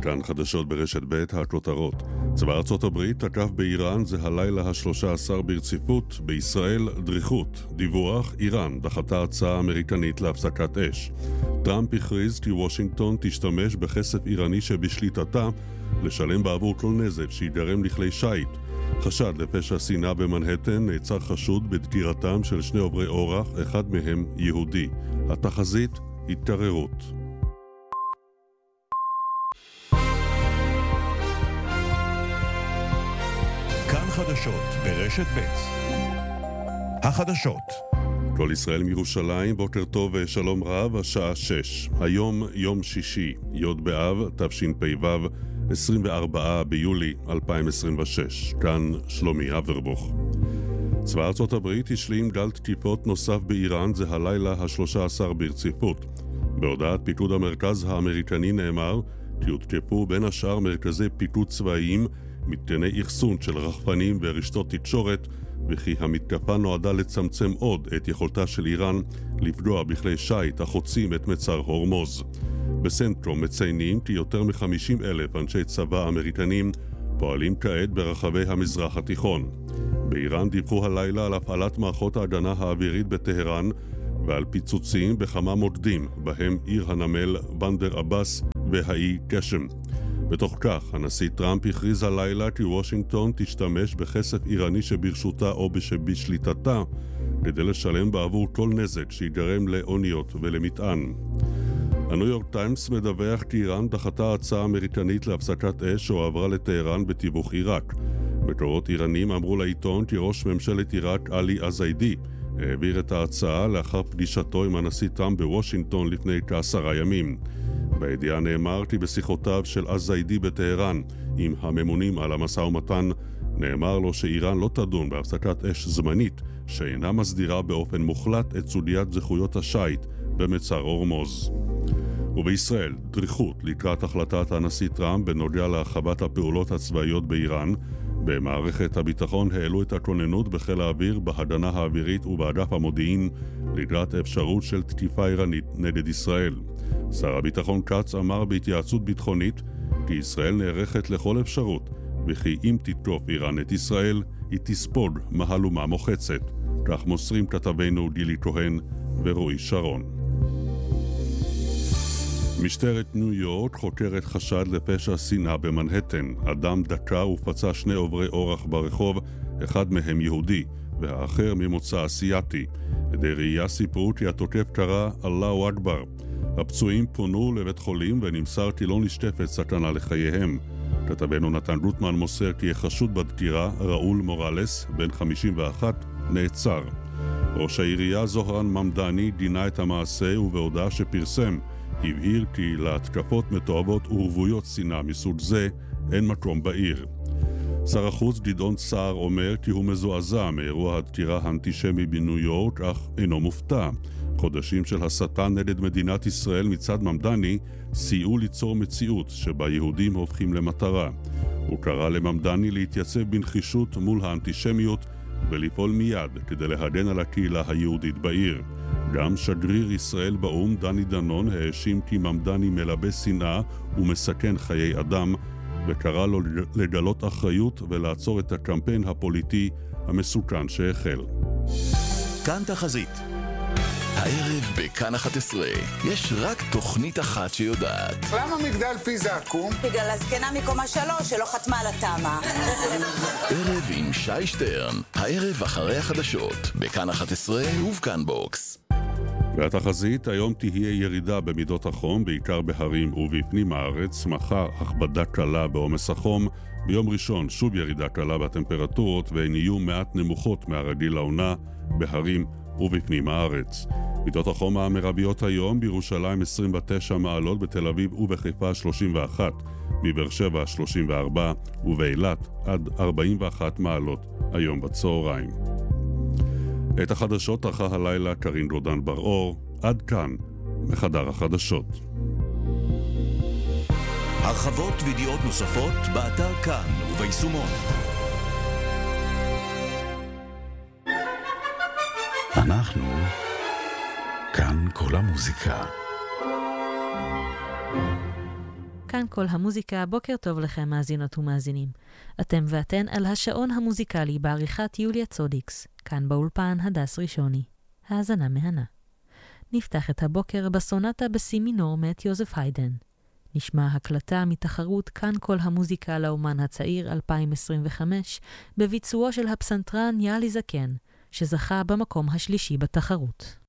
כאן חדשות ברשת ב' הכותרות. צבא ארצות הברית תקף באיראן זה הלילה ה-13 ברציפות, בישראל דריכות. דיווח, איראן דחתה הצעה אמריקנית להפסקת אש. טראמפ הכריז כי וושינגטון תשתמש בכסף איראני שבשליטתה לשלם בעבור כל נזק שיגרם לכלי שייט. חשד לפשע שנאה במנהטן, נעצר חשוד בדקירתם של שני עוברי אורח, אחד מהם יהודי. התחזית, התקררות. כאן חדשות ברשת ב'. החדשות. כל ישראל מירושלים, בוקר טוב ושלום רב, השעה 6. היום יום שישי, י' באב, תשפ"ו, 24 ביולי 2026. כאן שלומי אברבוך. צבא ארצות הברית השלים גל תקיפות נוסף באיראן זה הלילה ה-13 ברציפות. בהודעת פיקוד המרכז האמריקני נאמר כי הותקפו בין השאר מרכזי פיקוד צבאיים, מתקני אחסון של רחפנים ורשתות תקשורת, וכי המתקפה נועדה לצמצם עוד את יכולתה של איראן לפגוע בכלי שייט החוצים את מצר הורמוז. בסנטרום מציינים כי יותר מ-50,000 אנשי צבא אמריקנים פועלים כעת ברחבי המזרח התיכון. באיראן דיווחו הלילה על הפעלת מערכות ההגנה האווירית בטהרן ועל פיצוצים בכמה מוקדים, בהם עיר הנמל בנדר אבאס והאי קשם. בתוך כך, הנשיא טראמפ הכריז הלילה כי וושינגטון תשתמש בכסף איראני שברשותה או שבשליטתה כדי לשלם בעבור כל נזק שיגרם לאוניות ולמטען. הניו יורק טיימס מדווח כי איראן דחתה הצעה אמריקנית להפסקת אש שהועברה לטהרן בתיווך עיראק. מקורות איראנים אמרו לעיתון כי ראש ממשלת עיראק עלי עזיידי העביר את ההצעה לאחר פגישתו עם הנשיא טראמפ בוושינגטון לפני כ10 ימים. בידיעה נאמר כי בשיחותיו של עזיידי בטהרן עם הממונים על המשא ומתן, נאמר לו שאיראן לא תדון בהפסקת אש זמנית שאינה מסדירה באופן מוחלט את סוגיית זכויות השייט במצר הורמוז. ובישראל, דריכות לקראת החלטת הנשיא טראמפ בנוגע להרחבת הפעולות הצבאיות באיראן. במערכת הביטחון העלו את הכוננות בחיל האוויר, בהגנה האווירית ובאגף המודיעין לקראת אפשרות של תקיפה איראנית נגד ישראל. שר הביטחון כץ אמר בהתייעצות ביטחונית כי ישראל נערכת לכל אפשרות, וכי אם תתקוף איראן את ישראל, היא תספוג מהלומה מוחצת. כך מוסרים כתבינו גילי כהן ורועי שרון. משטרת ניו יורק חוקרת חשד לפשע שנאה במנהטן. אדם דקה ופצע שני עוברי אורח ברחוב, אחד מהם יהודי והאחר ממוצא אסיאתי. עדי ראייה סיפרו כי התוקף קרא אללהו אכבר. הפצועים פונו לבית חולים ונמסר כי לא נשטפת סכנה לחייהם. כתבנו נתן גוטמן מוסר כי החשוד בדקירה, ראול מורלס, בן 51, נעצר. ראש העירייה זוהרן ממדני גינה את המעשה ובהודעה שפרסם הבהיר כי להתקפות מתועבות ורבויות שנאה מסוג זה אין מקום בעיר. שר החוץ גדעון סער אומר כי הוא מזועזע מאירוע הדקירה האנטישמי בניו יורק, אך אינו מופתע. חודשים של הסתה נגד מדינת ישראל מצד ממדני סייעו ליצור מציאות שבה יהודים הופכים למטרה. הוא קרא לממדני להתייצב בנחישות מול האנטישמיות ולפעול מיד כדי להגן על הקהילה היהודית בעיר. גם שגריר ישראל באום דני דנון האשים כי ממדני מלבה שנאה ומסכן חיי אדם, וקרא לו לגלות אחריות ולעצור את הקמפיין הפוליטי המסוכן שהחל. כאן תחזית. הערב בכאן 11 יש רק תוכנית אחת שיודעת. למה מגדל פיזה עקום? בגלל הזקנה מקומה 3 שלא חתמה על התאמה. ערב עם שי שטרן. הערב אחרי החדשות בכאן 11 ובכאן בוקס. והתחזית, היום תהיה ירידה במידות החום, בעיקר בהרים ובפנים הארץ. מחר הכבדה קלה בעומס החום. ביום ראשון שוב ירידה קלה בטמפרטורות, והן יהיו מעט נמוכות מהרגיל לעונה בהרים ובפנים הארץ. מידות החום המרביות היום: בירושלים 29 מעלות, בתל אביב ובחיפה 31, בבאר שבע 34 ובאילת עד 41 מעלות היום בצהריים. את החדשות ערכה הלילה קרין גודן בר-אור. עד כאן מחדר החדשות. הרחבות וידיעות נוספות באתר כאן וביישומון. אנחנו כאן כל המוזיקה. כאן כל המוזיקה, בוקר טוב לכם מאזינות ומאזינים. אתם ואתן על השעון המוזיקלי בעריכת יוליה צודיקס, כאן באולפן הדס ראשוני. האזנה מהנה. נפתח את הבוקר בסונטה בסי מינור מאת יוזף היידן. נשמע הקלטה מתחרות כאן כל המוזיקה לאומן הצעיר 2025, בביצועו של הפסנתרן יאלי זקן, שזכה במקום השלישי בתחרות.